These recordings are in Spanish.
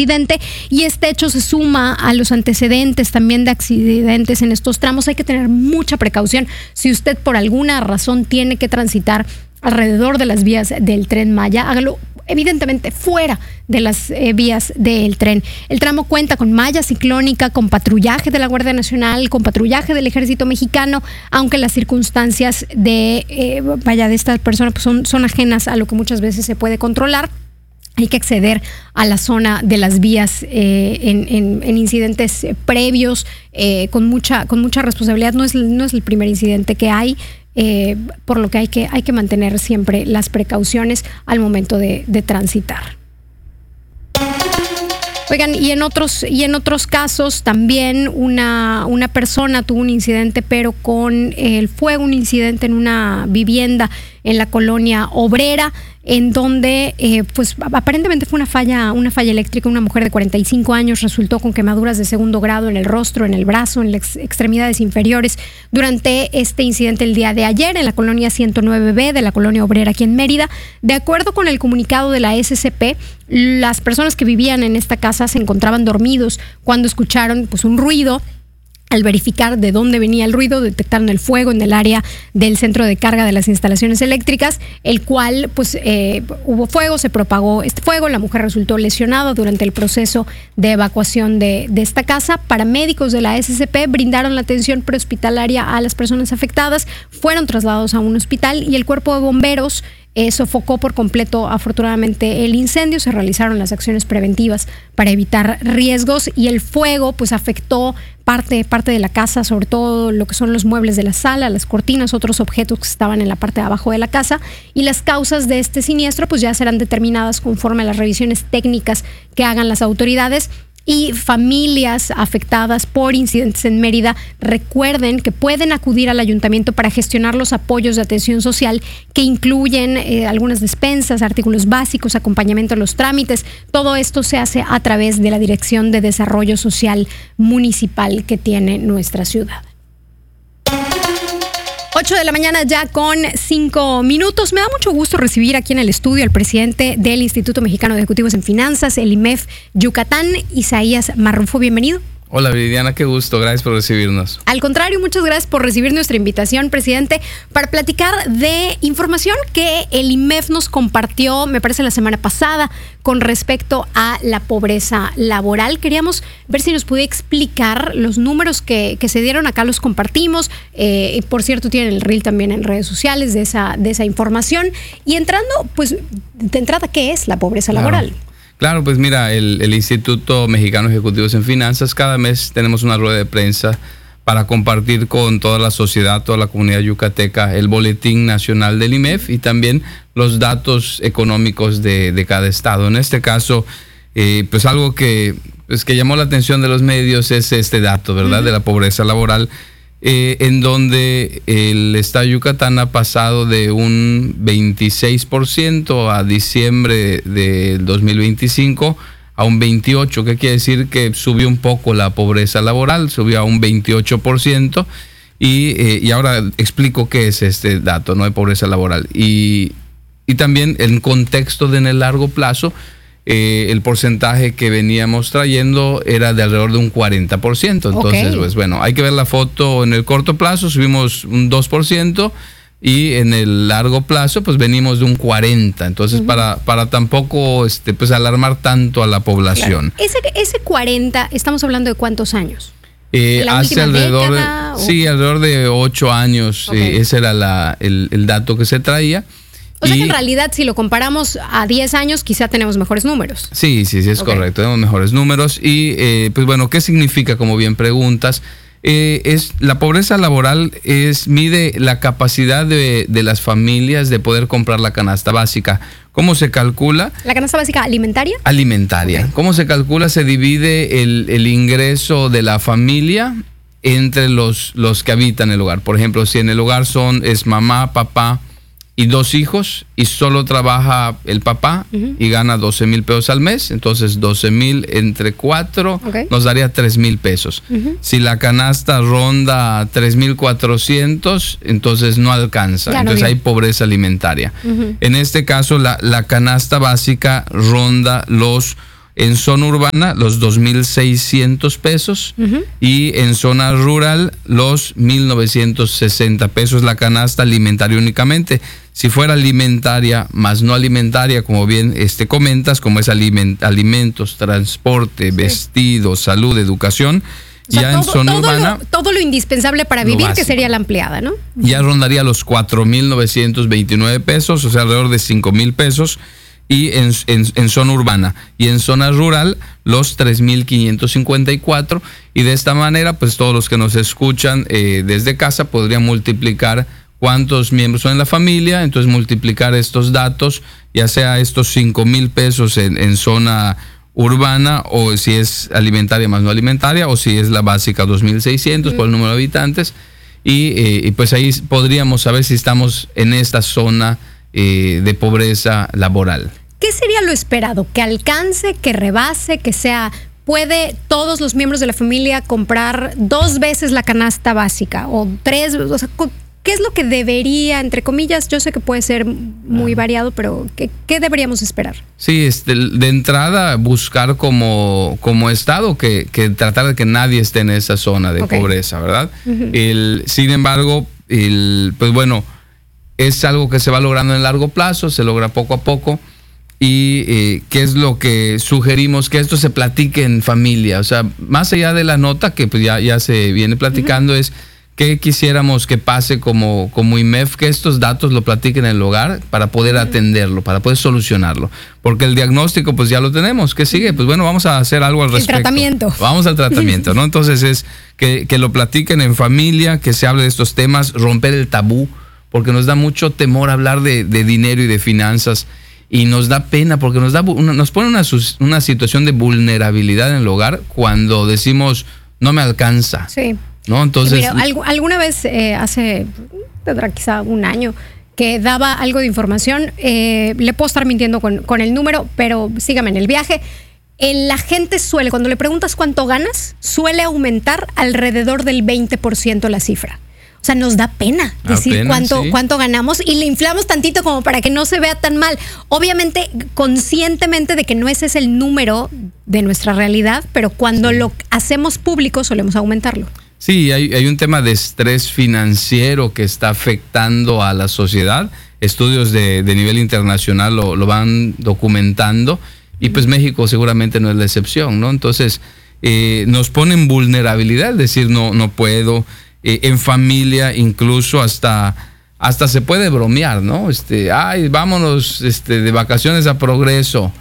accidente, y este hecho se suma a los antecedentes también de accidentes en estos tramos. Hay que tener mucha precaución. Si usted por alguna razón tiene que transitar alrededor de las vías del Tren Maya, hágalo evidentemente fuera de las vías del tren. El tramo cuenta con malla ciclónica, con patrullaje de la Guardia Nacional, con patrullaje del Ejército Mexicano, aunque las circunstancias de esta persona pues son ajenas a lo que muchas veces se puede controlar. Hay que acceder a la zona de las vías en incidentes previos con mucha responsabilidad. No es el primer incidente que hay. Por lo que hay que mantener siempre las precauciones al momento de transitar. Oigan, y en otros casos también una persona tuvo un incidente, pero con el fuego, un incidente en una vivienda en la colonia Obrera, en donde pues aparentemente fue una falla eléctrica. Una mujer de 45 años resultó con quemaduras de segundo grado en el rostro, en el brazo, en las extremidades inferiores durante este incidente el día de ayer en la colonia 109B de la colonia Obrera aquí en Mérida. De acuerdo con el comunicado de la SCP, las personas que vivían en esta casa se encontraban dormidos cuando escucharon pues un ruido. Al verificar de dónde venía el ruido, detectaron el fuego en el área del centro de carga de las instalaciones eléctricas, el cual pues hubo fuego, se propagó este fuego, la mujer resultó lesionada durante el proceso de evacuación de esta casa. Paramédicos de la SCP brindaron la atención prehospitalaria a las personas afectadas, fueron trasladados a un hospital y el cuerpo de bomberos sofocó por completo afortunadamente el incendio. Se realizaron las acciones preventivas para evitar riesgos y el fuego pues afectó parte de la casa, sobre todo lo que son los muebles de la sala, las cortinas, otros objetos que estaban en la parte de abajo de la casa, y las causas de este siniestro pues ya serán determinadas conforme a las revisiones técnicas que hagan las autoridades. Y familias afectadas por incidentes en Mérida, recuerden que pueden acudir al ayuntamiento para gestionar los apoyos de atención social que incluyen algunas despensas, artículos básicos, acompañamiento a los trámites. Todo esto se hace a través de la Dirección de Desarrollo Social Municipal que tiene nuestra ciudad. 8 de la mañana ya con 5 minutos. Me da mucho gusto recibir aquí en el estudio al presidente del Instituto Mexicano de Ejecutivos en Finanzas, el IMEF Yucatán, Isaías Marrufo. Bienvenido. Hola Viridiana, qué gusto, gracias por recibirnos. Al contrario, muchas gracias por recibir nuestra invitación, presidente, para platicar de información que el IMEF nos compartió, me parece la semana pasada, con respecto a la pobreza laboral. Queríamos ver si nos puede explicar los números que se dieron, acá los compartimos, por cierto tienen el reel también en redes sociales de esa información, y entrando, pues, de entrada, ¿qué es la pobreza laboral? Claro, pues mira, el Instituto Mexicano de Ejecutivos en Finanzas, cada mes tenemos una rueda de prensa para compartir con toda la sociedad, toda la comunidad yucateca, el boletín nacional del IMEF y también los datos económicos de cada estado. En este caso, pues algo que llamó la atención de los medios es este dato, ¿verdad? De la pobreza laboral, en donde el estado de Yucatán ha pasado de un 26% a diciembre del 2025 a un 28%, que quiere decir que subió un poco la pobreza laboral, subió a un 28%, y ahora explico qué es este dato, ¿no?, de pobreza laboral. Y también en contexto de en el largo plazo, el porcentaje que veníamos trayendo era de alrededor de un 40%. Entonces, pues bueno, hay que ver la foto. En el corto plazo subimos un 2% y en el largo plazo pues venimos de un 40%. Entonces, para tampoco pues alarmar tanto a la población. Claro. Ese 40, ¿estamos hablando de cuántos años? Hace alrededor alrededor de 8 años. Ese era el dato que se traía. O sea que en realidad, si lo comparamos a 10 años, quizá tenemos mejores números. Sí, es correcto, tenemos mejores números. Y pues bueno, ¿qué significa? Como bien preguntas, la pobreza laboral mide la capacidad de las familias de poder comprar la canasta básica. ¿Cómo se calcula? ¿La canasta básica alimentaria? Alimentaria. Okay. ¿Cómo se calcula? Se divide el ingreso de la familia entre los que habitan el hogar. Por ejemplo, si en el hogar es mamá, papá y 2 hijos, y solo trabaja el papá y gana 12,000 pesos al mes, entonces 12,000 entre 4 nos daría 3,000 pesos. Si la canasta ronda 3,400, entonces no alcanza, entonces hay pobreza alimentaria. En este caso, la canasta básica ronda los En zona urbana, los 2,600 pesos. Y en zona rural, los 1,960 pesos la canasta alimentaria únicamente. Si fuera alimentaria más no alimentaria, como bien comentas, como es alimentos, transporte, vestido, salud, educación, o sea, ya en zona urbana, todo lo indispensable para vivir, que sería la ampliada, ¿no? Ya rondaría los 4,929 pesos, o sea, alrededor de 5,000 pesos. Y en zona urbana. Y en zona rural, los 3,554. Y de esta manera, pues todos los que nos escuchan desde casa podrían multiplicar cuántos miembros son en la familia. Entonces multiplicar estos datos, ya sea estos 5,000 pesos en zona urbana, o si es alimentaria más no alimentaria, o si es la básica 2,600 por el número de habitantes. Y pues ahí podríamos saber si estamos en esta zona de pobreza laboral. ¿Qué sería lo esperado? ¿Que alcance, que rebase, que sea, puede todos los miembros de la familia comprar 2 veces la canasta básica o 3? O sea, ¿qué es lo que debería, entre comillas? Yo sé que puede ser muy variado, pero ¿qué deberíamos esperar? Sí, de entrada buscar como Estado que tratar de que nadie esté en esa zona de pobreza, ¿verdad? Sin embargo, pues bueno, es algo que se va logrando en largo plazo, se logra poco a poco. Y qué es lo que sugerimos, que esto se platique en familia. O sea, más allá de la nota que pues ya se viene platicando, es que quisiéramos que pase como IMEF, que estos datos lo platiquen en el hogar para poder atenderlo, para poder solucionarlo. Porque el diagnóstico pues ya lo tenemos. ¿Qué sigue? Pues bueno, vamos a hacer algo al respecto. El tratamiento. Vamos al tratamiento, ¿no? Entonces es que lo platiquen en familia, que se hable de estos temas, romper el tabú, porque nos da mucho temor hablar de dinero y de finanzas. Y nos da pena porque nos pone una situación de vulnerabilidad en el hogar cuando decimos no me alcanza. Sí. ¿No? Entonces, mira, alguna vez tendrá quizá un año, que daba algo de información. Le puedo estar mintiendo con el número, pero sígame en el viaje. La gente suele, cuando le preguntas cuánto ganas, suele aumentar alrededor del 20% la cifra. O sea, nos da pena decir cuánto ganamos y le inflamos tantito como para que no se vea tan mal. Obviamente, conscientemente de que no ese es el número de nuestra realidad, pero cuando lo hacemos público solemos aumentarlo. Sí, hay un tema de estrés financiero que está afectando a la sociedad. Estudios de nivel internacional lo van documentando y pues México seguramente no es la excepción, ¿no? Entonces, nos pone en vulnerabilidad, es decir, no puedo. En familia incluso hasta se puede bromear, ¿no? Ay, vámonos de vacaciones a Progreso.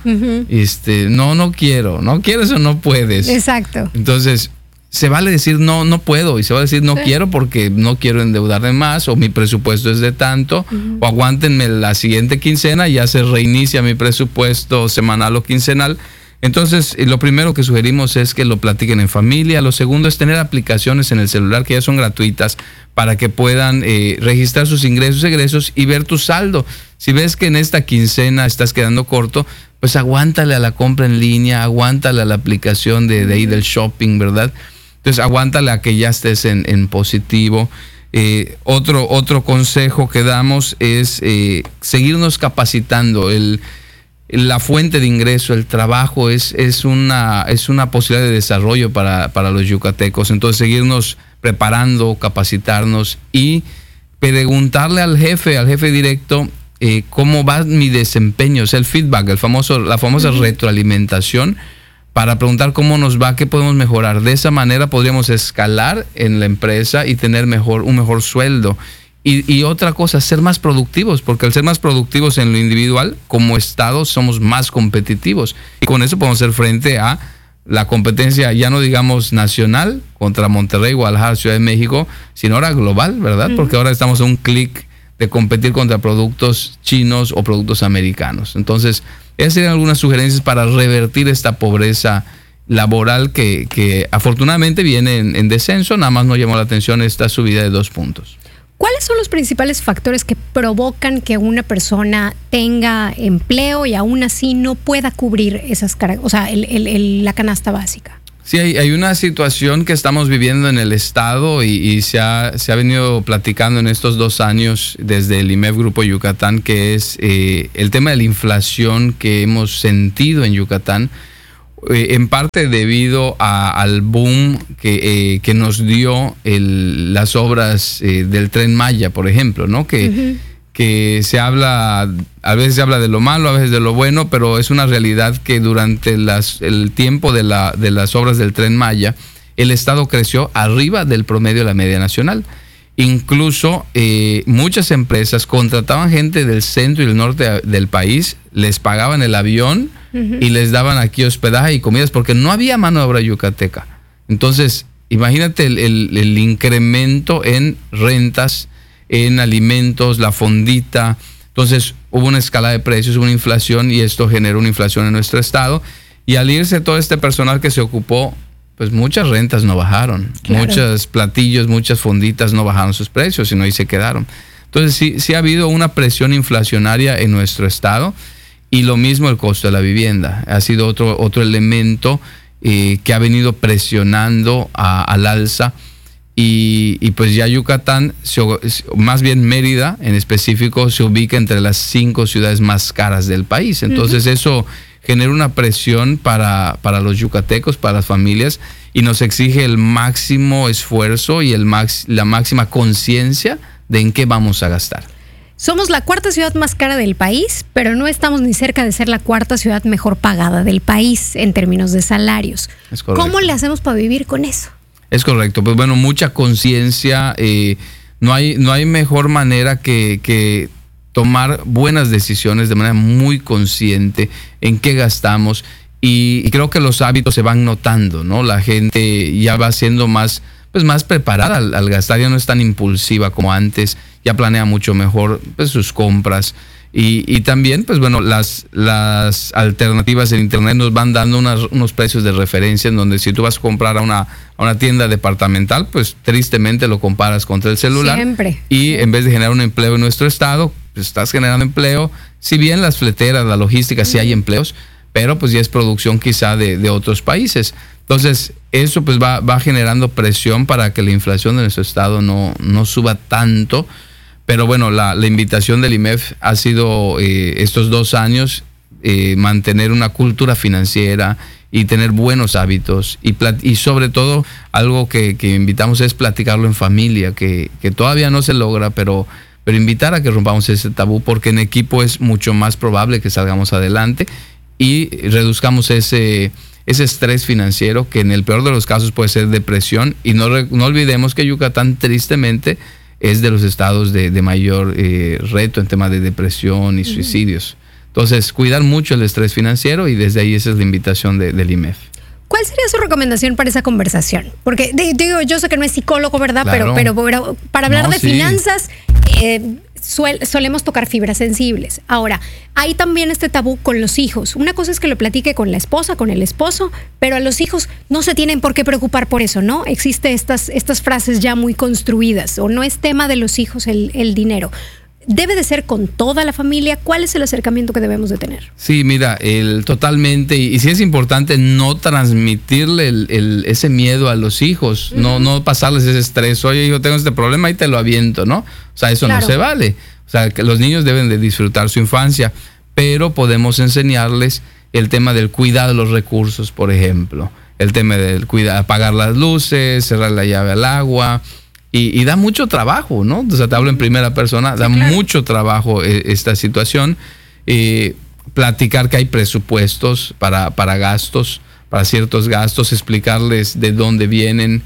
No quieres o no puedes. Exacto. Entonces, se vale decir no puedo, y se va a decir no quiero porque no quiero endeudarme más, o mi presupuesto es de tanto, o aguántenme la siguiente quincena y ya se reinicia mi presupuesto semanal o quincenal. Entonces, lo primero que sugerimos es que lo platiquen en familia. Lo segundo es tener aplicaciones en el celular que ya son gratuitas para que puedan registrar sus ingresos, egresos y ver tu saldo. Si ves que en esta quincena estás quedando corto, pues aguántale a la compra en línea, aguántale a la aplicación de ahí del shopping, ¿verdad? Entonces, aguántale a que ya estés en positivo. Otro consejo que damos es seguirnos capacitando. La fuente de ingreso, el trabajo es una posibilidad de desarrollo para los yucatecos. Entonces, seguirnos preparando, capacitarnos y preguntarle al jefe directo cómo va mi desempeño, o sea, el feedback, la famosa retroalimentación, para preguntar cómo nos va, qué podemos mejorar. De esa manera podríamos escalar en la empresa y tener un mejor sueldo. Y otra cosa, ser más productivos, porque al ser más productivos en lo individual, como Estado somos más competitivos. Y con eso podemos hacer frente a la competencia, ya no digamos nacional, contra Monterrey, Guadalajara, Ciudad de México, sino ahora global, ¿verdad? Porque ahora estamos a un clic de competir contra productos chinos o productos americanos. Entonces, esas serían algunas sugerencias para revertir esta pobreza laboral que afortunadamente viene en descenso. Nada más nos llamó la atención esta subida de 2 puntos. ¿Cuáles son los principales factores que provocan que una persona tenga empleo y aún así no pueda cubrir esas la canasta básica? Sí, hay una situación que estamos viviendo en el estado y se ha venido platicando en estos 2 años desde el IMEF Grupo Yucatán, que es el tema de la inflación que hemos sentido en Yucatán. en parte debido al boom que nos dio las obras del Tren Maya, por ejemplo, ¿no? Que se habla, a veces se habla de lo malo, a veces de lo bueno, pero es una realidad que durante el tiempo de las obras del Tren Maya, el Estado creció arriba del promedio de la media nacional. Incluso muchas empresas contrataban gente del centro y del norte del país, les pagaban el avión y les daban aquí hospedaje y comidas porque no había mano de obra yucateca. Entonces, imagínate el incremento en rentas, en alimentos, la fondita. Entonces, hubo una escala de precios, hubo una inflación y esto generó una inflación en nuestro estado. Y al irse todo este personal que se ocupó, pues muchas rentas no bajaron, claro. Muchos platillos, muchas fonditas no bajaron sus precios, sino ahí se quedaron. Entonces sí ha habido una presión inflacionaria en nuestro estado y lo mismo el costo de la vivienda. Ha sido otro elemento que ha venido presionando al alza y pues ya Yucatán, más bien Mérida en específico, se ubica entre las 5 ciudades más caras del país. Entonces eso genera una presión para los yucatecos, para las familias, y nos exige el máximo esfuerzo y la máxima conciencia de en qué vamos a gastar. Somos la 4ª ciudad más cara del país, pero no estamos ni cerca de ser la 4ª ciudad mejor pagada del país en términos de salarios. Es correcto. ¿Cómo le hacemos para vivir con eso? Es correcto. Pues bueno, mucha conciencia. No hay mejor manera que tomar buenas decisiones de manera muy consciente en qué gastamos y creo que los hábitos se van notando, ¿no? La gente ya va siendo más preparada al gastar, ya no es tan impulsiva como antes, ya planea mucho mejor pues sus compras y también pues bueno las alternativas en internet nos van dando unos precios de referencia en donde si tú vas a comprar a una tienda departamental, pues tristemente lo comparas contra el celular. Siempre. Y en vez de generar un empleo en nuestro estado, pues estás generando empleo. Si bien las fleteras, la logística, sí hay empleos, pero pues ya es producción quizá de otros países. Entonces, eso pues va generando presión para que la inflación de nuestro estado no suba tanto. Pero bueno, la invitación del IMEF ha sido estos 2 años mantener una cultura financiera y tener buenos hábitos y sobre todo algo que invitamos es platicarlo en familia, que todavía no se logra, pero invitar a que rompamos ese tabú porque en equipo es mucho más probable que salgamos adelante y reduzcamos ese estrés financiero que en el peor de los casos puede ser depresión y no olvidemos que Yucatán tristemente es de los estados de mayor reto en temas de depresión y suicidios. Entonces, cuidar mucho el estrés financiero y desde ahí esa es la invitación del IMEF. ¿Cuál sería su recomendación para esa conversación? Porque digo, yo sé que no es psicólogo, ¿verdad? Claro. Pero para hablar de finanzas solemos tocar fibras sensibles. Ahora, hay también este tabú con los hijos. Una cosa es que lo platique con la esposa, con el esposo, pero a los hijos no se tienen por qué preocupar por eso, ¿no? Existen estas frases ya muy construidas, o no es tema de los hijos el dinero. ¿Debe de ser con toda la familia? ¿Cuál es el acercamiento que debemos de tener? Sí, mira, totalmente, y sí es importante no transmitirle ese miedo a los hijos, no pasarles ese estrés. Oye, yo tengo este problema y te lo aviento, ¿no? O sea, eso claro. No se vale. O sea, que los niños deben de disfrutar su infancia, pero podemos enseñarles el tema del cuidado de los recursos, por ejemplo. El tema del apagar las luces, cerrar la llave al agua. Y da mucho trabajo, ¿no? O sea, te hablo en primera persona, da claro. Mucho trabajo esta situación. Platicar que hay presupuestos para gastos, para ciertos gastos, explicarles de dónde vienen,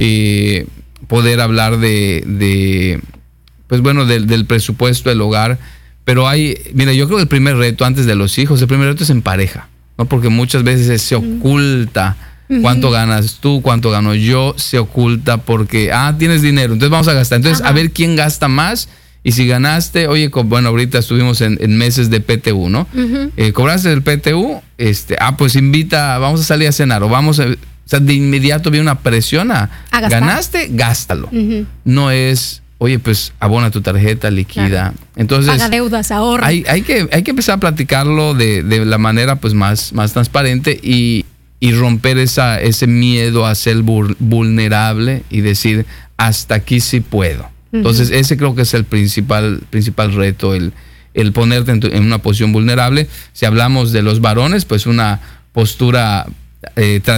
poder hablar del presupuesto del hogar. Pero mira, yo creo que el primer reto antes de los hijos, el primer reto es en pareja, ¿no? Porque muchas veces se oculta. ¿Cuánto ganas tú? ¿Cuánto gano yo? Se oculta porque, tienes dinero, entonces vamos a gastar. Entonces, a ver quién gasta más. Y si ganaste, oye, bueno, ahorita estuvimos en meses de PTU, ¿no? Cobraste el PTU, pues vamos a salir a cenar o sea, de inmediato viene una presión a ganaste, gástalo. No es, oye, pues abona tu tarjeta, liquida. Claro. Entonces, paga deudas, ahorra. Hay que empezar a platicarlo de la manera pues más transparente y romper ese miedo a ser vulnerable y decir, hasta aquí sí puedo. Entonces, ese creo que es el principal reto, el ponerte en una posición vulnerable. Si hablamos de los varones, pues una postura